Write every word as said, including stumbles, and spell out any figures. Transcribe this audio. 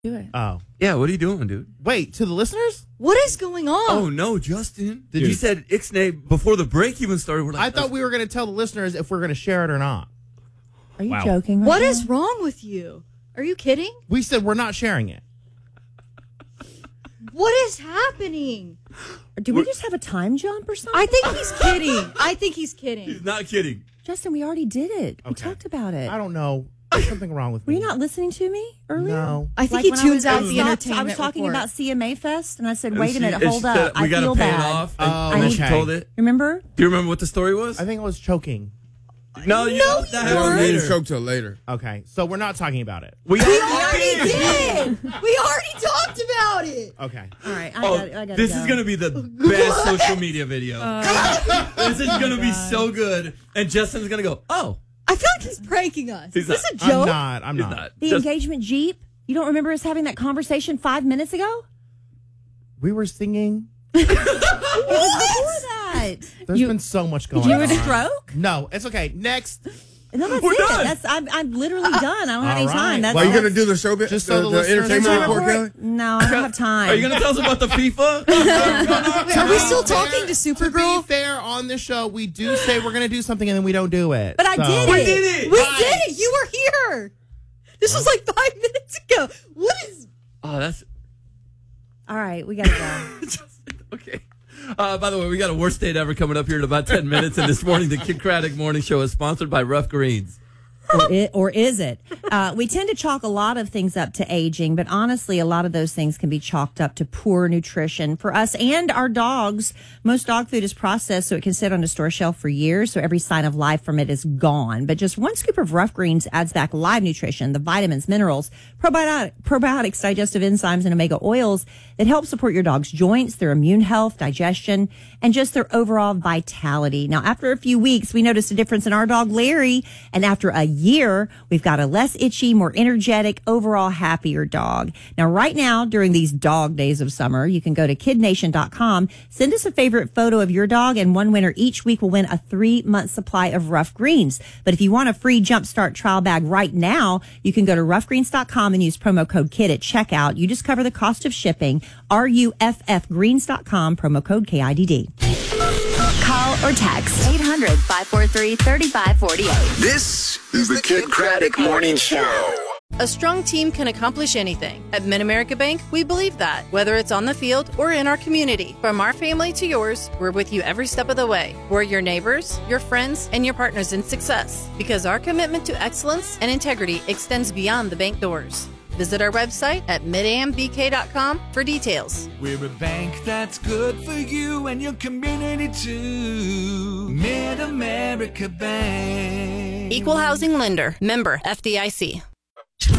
Do it. Oh. Yeah, what are you doing, dude? Wait, to the listeners? What is going on? Oh, no, Justin. Did you you- said Ixnay before the break even started. We're like, I thought we were going to tell the listeners if we're going to share it or not. Are you Wow. joking? Right What now? is wrong with you? Are you kidding? We said we're not sharing it. What is happening? Did we just have a time jump or something? I think he's kidding. I think he's kidding. He's not kidding. Justin, we already did it. We Okay. talked about it. I don't know. There's something wrong with Were me. you not listening to me earlier? No. I think Like he when I tunes was- out I the stopped- entertainment I was talking report. about C M A Fest, and I said, wait And a she- minute, and hold she up. said, I we gotta feel pay it bad. off. And, Oh, and then she okay. told it. Remember? Do you remember what the story was? I think I was choking. no, you No, left you that I don't out need to later. choke till later. Okay, so we're not talking about it. We We already already did. did. We already talked about it. Okay. All right, I Oh, got I got this go. is going to be the best social media video. this is going to be so good. And Justin's going to go, oh, I feel like he's pranking us. He's is this not. a joke? I'm not. I'm he's not. not. The Just- engagement Jeep. You don't remember us having that conversation five minutes ago? We were singing. It was before that. There's You- been so much going Did you on. have a stroke? No, it's okay. Next. No, that's We're it. done. That's I'm, I'm literally done. I don't have All any right. time. That's Well, you that's, going to do the show bit? Just the, so the the listeners entertainment know. report, Kelly? No, I don't have time. Are you going to tell us about the FIFA? Are we still Fair- talking to To Supergirl? be fair, on this show, we do say we're going to do something and then we don't do it. But I So- did we it. did it. We did it. You were here. This was like five minutes ago. What is? Oh, that's All right, we got to go. Justin. Okay. Uh, by the way, we got a worst date ever coming up here in about ten minutes. And this morning, the Kid Craddock Morning Show is sponsored by Rough Greens. or, it, or is it? Uh, we tend to chalk a lot of things up to aging, but honestly, a lot of those things can be chalked up to poor nutrition for us and our dogs. Most dog food is processed so it can sit on a store shelf for years, so every sign of life from it is gone. But just one scoop of Rough Greens adds back live nutrition, the vitamins, minerals, probiotic, probiotics, digestive enzymes, and omega oils that help support your dog's joints, their immune health, digestion, and just their overall vitality. Now, after a few weeks, we noticed a difference in our dog, Larry, and after a year, we've got a less itchy, more energetic, overall happier dog. Now, right now, during these dog days of summer, you can go to kid nation dot com, send us a favorite photo of your dog, and one winner each week will win a three-month supply of Rough Greens. But if you want a free Jumpstart trial bag right now, you can go to rough greens dot com and use promo code KID at checkout. You just cover the cost of shipping. R U F F greens dot com, promo code K I D D. Call or text eight hundred, five four three, three five four eight. This is the Kid Craddock Morning Show. A strong team can accomplish anything. At Mid-America Bank, we believe that, whether it's on the field or in our community. From our family to yours, we're with you every step of the way. We're your neighbors, your friends, and your partners in success. Because our commitment to excellence and integrity extends beyond the bank doors. Visit our website at mid a m b k dot com for details. We're a bank that's good for you and your community too. Mid-America Bank. Equal housing lender. Member F D I C.